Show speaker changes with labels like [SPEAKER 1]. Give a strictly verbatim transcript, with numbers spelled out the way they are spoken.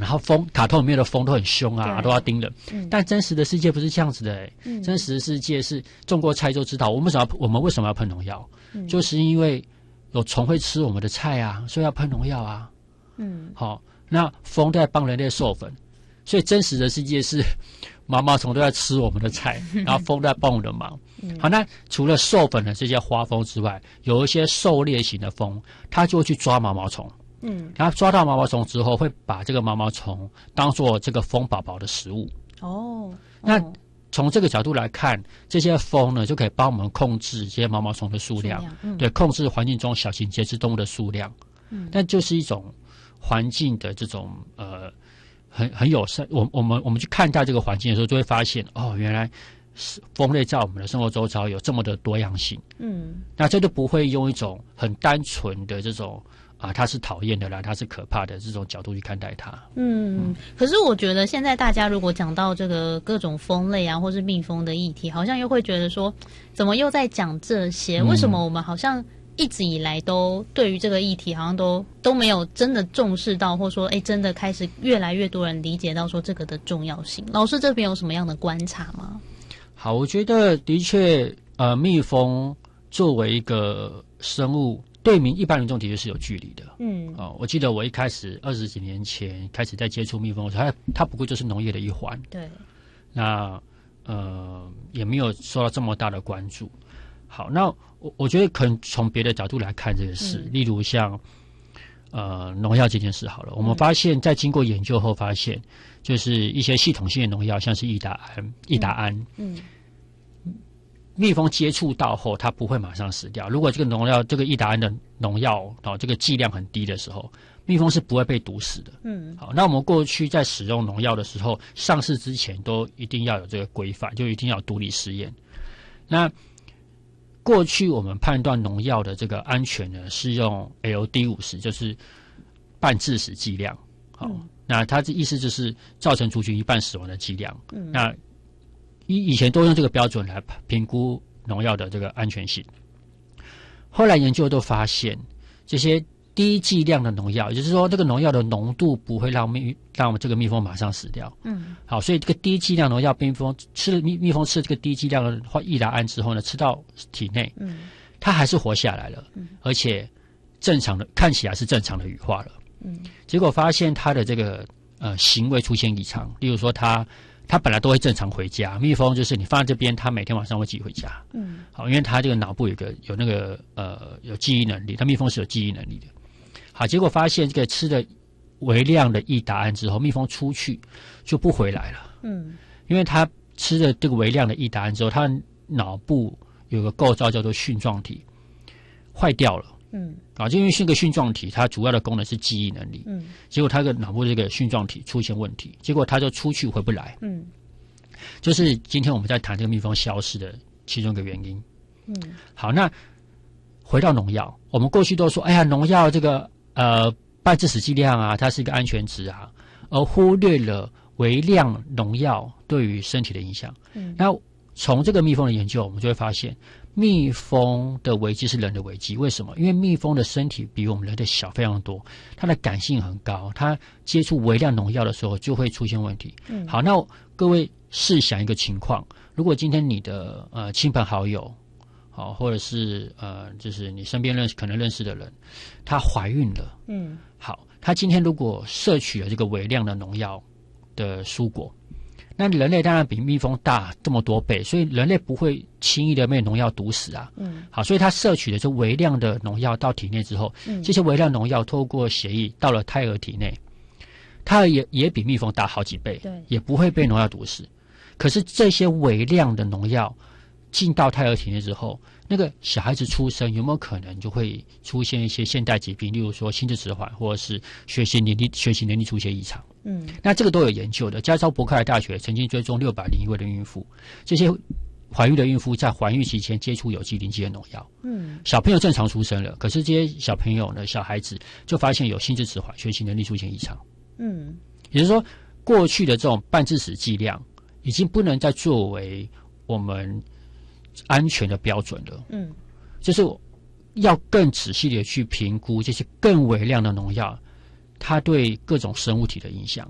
[SPEAKER 1] 然后蜂卡通里面的蜂都很凶啊，都要叮人。
[SPEAKER 2] 嗯、
[SPEAKER 1] 但真实的世界不是这样子的、欸嗯、真实的世界是种过菜就知道，我们为什么要我们为什么要喷农药、嗯？就是因为有虫会吃我们的菜啊，所以要喷农药啊。嗯，好、哦，那蜂在帮人类授粉，所以真实的世界是毛毛虫都在吃我们的菜，然后蜂在帮我们的忙。嗯、好，那除了授粉的这些花蜂之外，有一些狩猎型的蜂，它就会去抓毛毛虫。嗯，然后抓到毛毛虫之后，会把这个毛毛虫当做这个蜂宝宝的食物。哦，那从这个角度来看，这些蜂呢就可以帮我们控制这些毛毛虫的数量，数量嗯、对，控制环境中小型节肢动物的数量。嗯，但就是一种环境的这种呃很很友善。我我们我们去看待这个环境的时候，就会发现哦，原来蜂类在我们的生活周遭有这么的多样性。嗯，那这就不会用一种很单纯的这种。啊，它是讨厌的啦，它是可怕的这种角度去看待它。
[SPEAKER 2] 嗯，嗯可是我觉得现在大家如果讲到这个各种蜂类啊，或是蜜蜂的议题，好像又会觉得说，怎么又在讲这些？嗯、为什么我们好像一直以来都对于这个议题，好像都都没有真的重视到，或说，哎，真的开始越来越多人理解到说这个的重要性。老师这边有什么样的观察吗？
[SPEAKER 1] 好，我觉得的确，呃，蜜蜂作为一个生物。对民一般民众的确是有距离的，嗯，哦，我记得我一开始二十几年前开始在接触蜜蜂的时候，它它不过就是农业的一环，
[SPEAKER 2] 对，
[SPEAKER 1] 那呃也没有受到这么大的关注。好，那我我觉得可能从别的角度来看这个事，嗯、例如像呃农药这件事好了，我们发现在经过研究后发现，就是一些系统性的农药，像是益达胺、益达胺，嗯。嗯蜜蜂接触到后，它不会马上死掉。如果这个农药，这个益达胺的农药哦，这个剂量很低的时候，蜜蜂是不会被毒死的。嗯，好，那我们过去在使用农药的时候，上市之前都一定要有这个规范，就一定要有毒理实验。那过去我们判断农药的这个安全呢，是用 L D 五十，就是半致死剂量。好，嗯、那它的意思就是造成族群一半死亡的剂量。嗯，那以以前都用这个标准来评估农药的这个安全性，后来研究都发现，这些低剂量的农药，也就是说，这个农药的浓度不会让蜜让这个蜜蜂马上死掉。嗯，好，所以这个低剂量农药，蜜蜂吃了蜜蜜蜂吃了这个低剂量的益达胺之后呢，吃到体内，嗯，它还是活下来了，嗯，而且正常的看起来是正常的羽化了。嗯，结果发现它的这个呃行为出现异常，例如说它。它本来都会正常回家，蜜蜂就是你放在这边，它每天晚上会自己回家。嗯，好，因为它这个脑部有个有那个呃有记忆能力，它蜜蜂是有记忆能力的。好，结果发现这个吃了微量的益达胺之后，蜜蜂出去就不回来了。嗯，因为它吃了这个微量的益达胺之后，它脑部有个构造叫做蕈状体坏掉了。嗯，啊，就因为这个蕈状体，它主要的功能是记忆能力。嗯，结果它的脑部这个蕈状体出现问题，结果它就出去回不来。嗯，就是今天我们在谈这个蜜蜂消失的其中一个原因。嗯，好，那回到农药，我们过去都说，哎呀，农药这个呃半致死剂量啊，它是一个安全值啊，而忽略了微量农药对于身体的影响。嗯，那从这个蜜蜂的研究，我们就会发现。蜜蜂的危机是人的危机，为什么？因为蜜蜂的身体比我们人的小非常多，它的感性很高，它接触微量农药的时候就会出现问题。嗯，好，那各位试想一个情况，如果今天你的呃亲朋好友，好，或者是呃就是你身边认识可能认识的人，她怀孕了，嗯，好，她今天如果摄取了这个微量的农药的蔬果。那人类当然比蜜蜂大这么多倍，所以人类不会轻易的被农药毒死啊。嗯，好，所以它摄取的这微量的农药到体内之后，嗯，这些微量农药透过血液到了胎儿体内，胎儿也也比蜜蜂大好几倍，对，也不会被农药毒死。可是这些微量的农药进到胎儿体内之后，那个小孩子出生有没有可能就会出现一些现代疾病，例如说心智迟缓或者是学习能力学习能力出现异常？嗯，那这个都有研究的。加州伯克莱大学曾经追踪六百零一位的孕妇，这些怀孕的孕妇在怀孕期间接触有机磷基的农药，嗯，小朋友正常出生了，可是这些小朋友呢，小孩子就发现有心智迟缓、学习能力出现异常。嗯，也就是说，过去的这种半致死剂量已经不能再作为我们安全的标准了。嗯，就是要更仔细的去评估这些更微量的农药。它对各种生物体的影响，